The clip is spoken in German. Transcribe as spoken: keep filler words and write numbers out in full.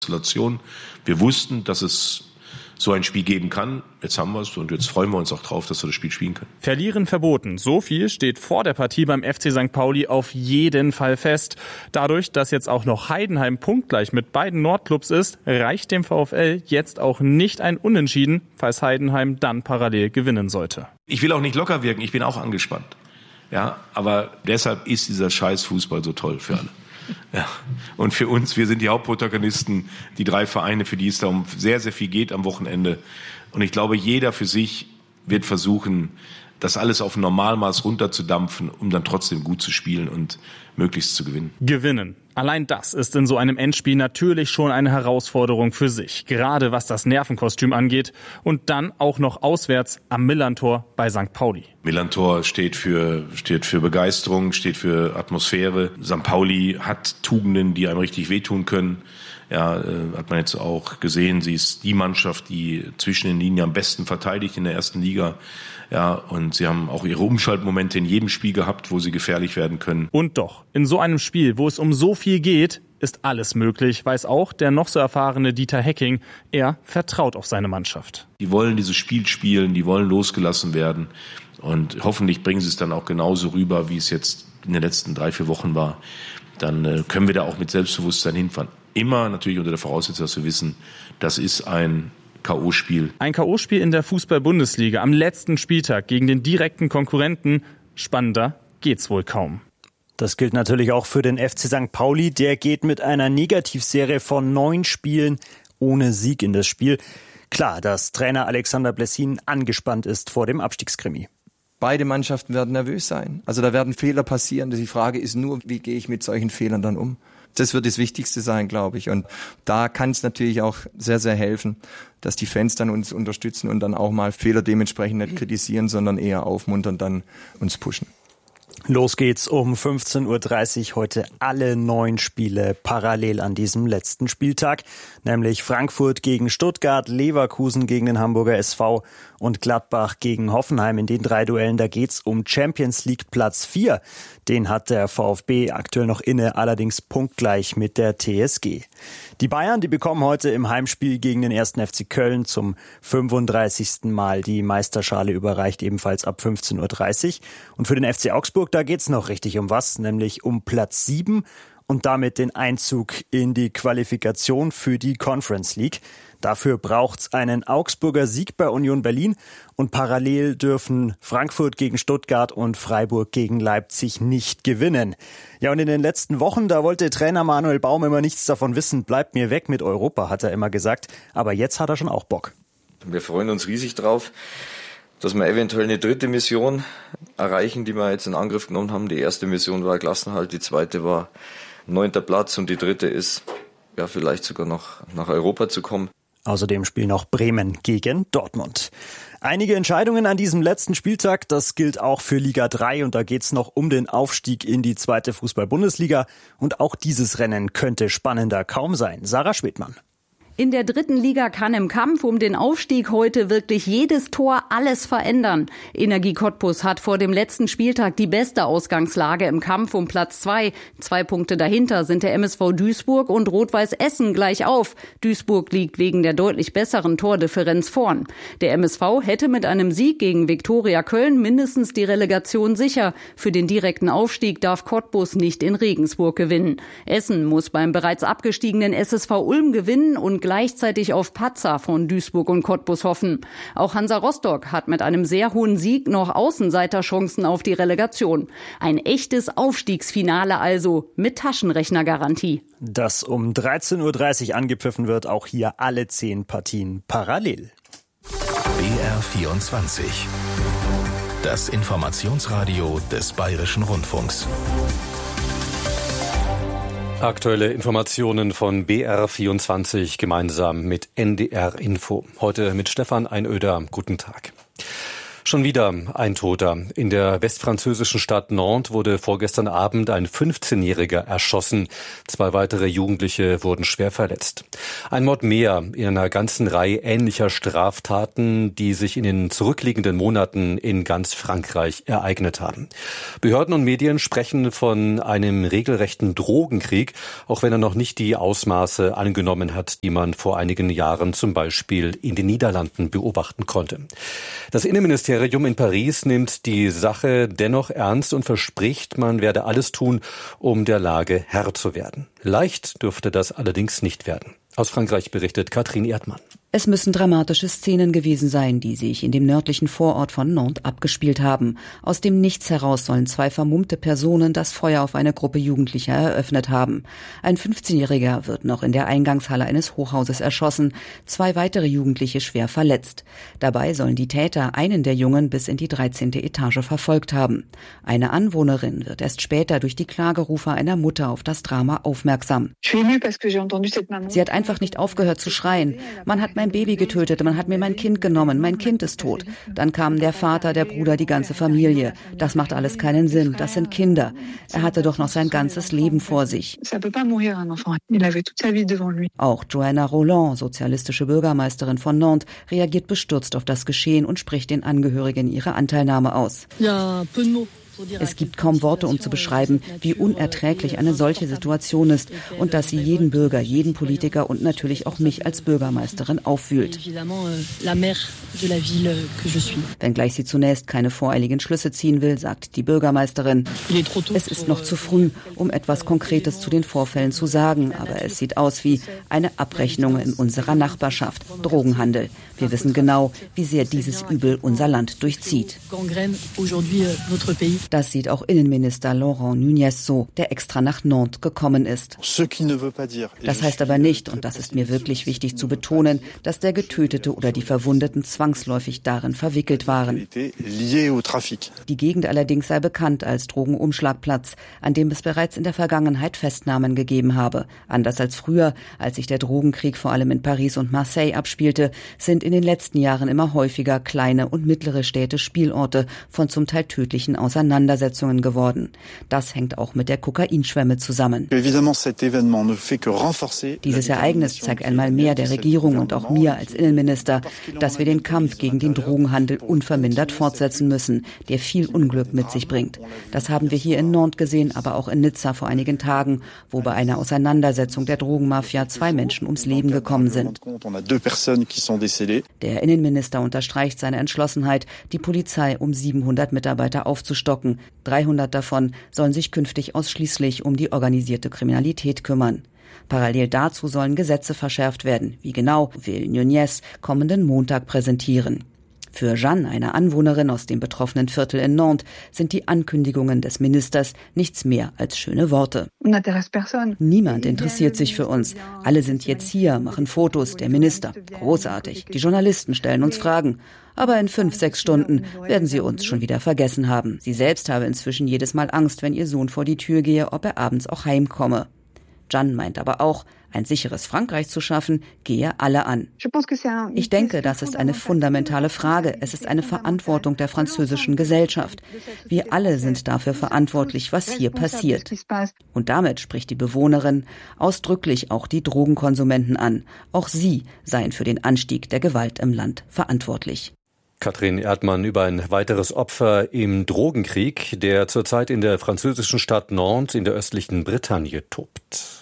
Konstellation. Wir wussten, dass es so ein Spiel geben kann. Jetzt haben wir es und jetzt freuen wir uns auch drauf, dass wir das Spiel spielen können. Verlieren verboten. So viel steht vor der Partie beim F C Sankt Pauli auf jeden Fall fest. Dadurch, dass jetzt auch noch Heidenheim punktgleich mit beiden Nordclubs ist, reicht dem VfL jetzt auch nicht ein Unentschieden, falls Heidenheim dann parallel gewinnen sollte. Ich will auch nicht locker wirken, ich bin auch angespannt. Ja, aber deshalb ist dieser scheiß Fußball so toll für alle. Ja, und für uns, wir sind die Hauptprotagonisten, die drei Vereine, für die es da um sehr, sehr viel geht am Wochenende. Und ich glaube, jeder für sich wird versuchen, das alles auf ein Normalmaß runterzudampfen, um dann trotzdem gut zu spielen und möglichst zu gewinnen. Gewinnen. Allein das ist in so einem Endspiel natürlich schon eine Herausforderung für sich, gerade was das Nervenkostüm angeht und dann auch noch auswärts am Millerntor bei Sankt Pauli. Millerntor steht für, steht für Begeisterung, steht für Atmosphäre. Sankt Pauli hat Tugenden, die einem richtig wehtun können. Ja, äh, hat man jetzt auch gesehen, sie ist die Mannschaft, die zwischen den Linien am besten verteidigt in der ersten Liga. Ja, und sie haben auch ihre Umschaltmomente in jedem Spiel gehabt, wo sie gefährlich werden können. Und doch, in so einem Spiel, wo es um so viel geht, ist alles möglich, weiß auch der noch so erfahrene Dieter Hecking. Er vertraut auf seine Mannschaft. Die wollen dieses Spiel spielen, die wollen losgelassen werden. Und hoffentlich bringen sie es dann auch genauso rüber, wie es jetzt in den letzten drei, vier Wochen war. Dann äh, können wir da auch mit Selbstbewusstsein hinfahren. Immer natürlich unter der Voraussetzung, dass wir wissen, das ist ein K O-Spiel. Ein K O-Spiel in der Fußball-Bundesliga am letzten Spieltag gegen den direkten Konkurrenten. Spannender geht's wohl kaum. Das gilt natürlich auch für den F C Sankt Pauli. Der geht mit einer Negativserie von neun Spielen ohne Sieg in das Spiel. Klar, dass Trainer Alexander Blessin angespannt ist vor dem Abstiegskrimi. Beide Mannschaften werden nervös sein. Also da werden Fehler passieren. Die Frage ist nur, wie gehe ich mit solchen Fehlern dann um? Das wird das Wichtigste sein, glaube ich. Und da kann es natürlich auch sehr, sehr helfen, dass die Fans dann uns unterstützen und dann auch mal Fehler dementsprechend nicht kritisieren, sondern eher aufmuntern, dann uns pushen. Los geht's um fünfzehn Uhr dreißig heute alle neun Spiele parallel an diesem letzten Spieltag, nämlich Frankfurt gegen Stuttgart, Leverkusen gegen den Hamburger S V und Gladbach gegen Hoffenheim. In den drei Duellen, da geht's um Champions League Platz vier. Den hat der VfB aktuell noch inne, allerdings punktgleich mit der T S G. Die Bayern, die bekommen heute im Heimspiel gegen den ersten F C Köln zum fünfunddreißigsten Mal die Meisterschale überreicht, ebenfalls ab fünfzehn Uhr dreißig. Und für den F C Augsburg, da geht's noch richtig um was, nämlich um Platz sieben und damit den Einzug in die Qualifikation für die Conference League. Dafür braucht's einen Augsburger Sieg bei Union Berlin und parallel dürfen Frankfurt gegen Stuttgart und Freiburg gegen Leipzig nicht gewinnen. Ja, und in den letzten Wochen, da wollte Trainer Manuel Baum immer nichts davon wissen. Bleibt mir weg mit Europa, hat er immer gesagt. Aber jetzt hat er schon auch Bock. Wir freuen uns riesig drauf, dass wir eventuell eine dritte Mission erreichen, die wir jetzt in Angriff genommen haben. Die erste Mission war Klassenerhalt, die zweite war neunter Platz und die dritte ist, ja, vielleicht sogar noch nach Europa zu kommen. Außerdem spielen noch Bremen gegen Dortmund. Einige Entscheidungen an diesem letzten Spieltag, das gilt auch für Liga drei und da geht's noch um den Aufstieg in die zweite Fußball-Bundesliga und auch dieses Rennen könnte spannender kaum sein. Sarah Schwedmann. In der dritten Liga kann im Kampf um den Aufstieg heute wirklich jedes Tor alles verändern. Energie Cottbus hat vor dem letzten Spieltag die beste Ausgangslage im Kampf um Platz zwei. Zwei Punkte dahinter sind der M S V Duisburg und Rot-Weiß Essen gleich auf. Duisburg liegt wegen der deutlich besseren Tordifferenz vorn. Der M S V hätte mit einem Sieg gegen Viktoria Köln mindestens die Relegation sicher. Für den direkten Aufstieg darf Cottbus nicht in Regensburg gewinnen. Essen muss beim bereits abgestiegenen S S V Ulm gewinnen und gleichzeitig auf Patzer von Duisburg und Cottbus hoffen. Auch Hansa Rostock hat mit einem sehr hohen Sieg noch Außenseiterchancen auf die Relegation. Ein echtes Aufstiegsfinale also mit Taschenrechnergarantie. Das um dreizehn Uhr dreißig angepfiffen wird, auch hier alle zehn Partien parallel. B R vierundzwanzig. Das Informationsradio des Bayerischen Rundfunks. Aktuelle Informationen von B R vierundzwanzig gemeinsam mit N D R Info. Heute mit Stefan Einöder. Guten Tag. Schon wieder ein Toter. In der westfranzösischen Stadt Nantes wurde vorgestern Abend ein fünfzehnjähriger erschossen. Zwei weitere Jugendliche wurden schwer verletzt. Ein Mord mehr in einer ganzen Reihe ähnlicher Straftaten, die sich in den zurückliegenden Monaten in ganz Frankreich ereignet haben. Behörden und Medien sprechen von einem regelrechten Drogenkrieg, auch wenn er noch nicht die Ausmaße angenommen hat, die man vor einigen Jahren zum Beispiel in den Niederlanden beobachten konnte. Das Innenministerium in Paris nimmt die Sache dennoch ernst und verspricht, man werde alles tun, um der Lage Herr zu werden. Leicht dürfte das allerdings nicht werden. Aus Frankreich berichtet Katrin Erdmann. Es müssen dramatische Szenen gewesen sein, die sich in dem nördlichen Vorort von Nantes abgespielt haben. Aus dem Nichts heraus sollen zwei vermummte Personen das Feuer auf eine Gruppe Jugendlicher eröffnet haben. Ein fünfzehnjähriger wird noch in der Eingangshalle eines Hochhauses erschossen, zwei weitere Jugendliche schwer verletzt. Dabei sollen die Täter einen der Jungen bis in die dreizehnte Etage verfolgt haben. Eine Anwohnerin wird erst später durch die Klagerufe einer Mutter auf das Drama aufmerksam. Sie hat einfach nicht aufgehört zu schreien. Man hat mein Baby getötet, man hat mir mein Kind genommen, mein Kind ist tot. Dann kamen der Vater, der Bruder, die ganze Familie. Das macht alles keinen Sinn, das sind Kinder. Er hatte doch noch sein ganzes Leben vor sich. Auch Joanna Roland, sozialistische Bürgermeisterin von Nantes, reagiert bestürzt auf das Geschehen und spricht den Angehörigen ihre Anteilnahme aus. Es gibt kaum Worte, um zu beschreiben, wie unerträglich eine solche Situation ist und dass sie jeden Bürger, jeden Politiker und natürlich auch mich als Bürgermeisterin aufwühlt. Wenngleich sie zunächst keine voreiligen Schlüsse ziehen will, sagt die Bürgermeisterin. Es ist noch zu früh, um etwas Konkretes zu den Vorfällen zu sagen, aber es sieht aus wie eine Abrechnung in unserer Nachbarschaft, Drogenhandel. Wir wissen genau, wie sehr dieses Übel unser Land durchzieht. Das sieht auch Innenminister Laurent Nunez so, der extra nach Nantes gekommen ist. Das heißt aber nicht, und das ist mir wirklich wichtig zu betonen, dass der Getötete oder die Verwundeten zwangsläufig darin verwickelt waren. Die Gegend allerdings sei bekannt als Drogenumschlagplatz, an dem es bereits in der Vergangenheit Festnahmen gegeben habe. Anders als früher, als sich der Drogenkrieg vor allem in Paris und Marseille abspielte, sind in den letzten Jahren immer häufiger kleine und mittlere Städte Spielorte von zum Teil tödlichen Auseinandersetzungen geworden. Das hängt auch mit der Kokainschwemme zusammen. Dieses Ereignis zeigt einmal mehr der Regierung und auch mir als Innenminister, dass wir den Kampf gegen den Drogenhandel unvermindert fortsetzen müssen, der viel Unglück mit sich bringt. Das haben wir hier in Nantes gesehen, aber auch in Nizza vor einigen Tagen, wo bei einer Auseinandersetzung der Drogenmafia zwei Menschen ums Leben gekommen sind. Der Innenminister unterstreicht seine Entschlossenheit, die Polizei um siebenhundert Mitarbeiter aufzustocken. dreihundert davon sollen sich künftig ausschließlich um die organisierte Kriminalität kümmern. Parallel dazu sollen Gesetze verschärft werden. Wie genau, will Nunez kommenden Montag präsentieren. Für Jeanne, eine Anwohnerin aus dem betroffenen Viertel in Nantes, sind die Ankündigungen des Ministers nichts mehr als schöne Worte. Niemand interessiert sich für uns. Alle sind jetzt hier, machen Fotos, der Minister. Großartig. Die Journalisten stellen uns Fragen. Aber in fünf, sechs Stunden werden sie uns schon wieder vergessen haben. Sie selbst habe inzwischen jedes Mal Angst, wenn ihr Sohn vor die Tür gehe, ob er abends auch heimkomme. Jeanne meint aber auch, ein sicheres Frankreich zu schaffen, gehe alle an. Ich denke, das ist eine fundamentale Frage. Es ist eine Verantwortung der französischen Gesellschaft. Wir alle sind dafür verantwortlich, was hier passiert. Und damit spricht die Bewohnerin ausdrücklich auch die Drogenkonsumenten an. Auch sie seien für den Anstieg der Gewalt im Land verantwortlich. Katrin Erdmann über ein weiteres Opfer im Drogenkrieg, der zurzeit in der französischen Stadt Nantes in der östlichen Bretagne tobt.